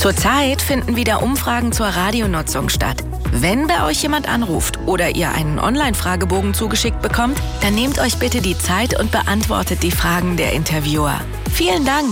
Zurzeit finden wieder Umfragen zur Radionutzung statt. Wenn bei euch jemand anruft oder ihr einen Online-Fragebogen zugeschickt bekommt, dann nehmt euch bitte die Zeit und beantwortet die Fragen der Interviewer. Vielen Dank!